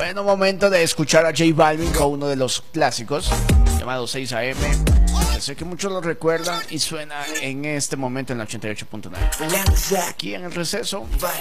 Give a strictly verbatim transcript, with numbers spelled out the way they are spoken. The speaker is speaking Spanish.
Bueno, momento de escuchar a J Balvin con uno de los clásicos llamado seis a eme. Sé que muchos lo recuerdan y suena en este momento en la ochenta y ocho punto nueve. Aquí en el receso.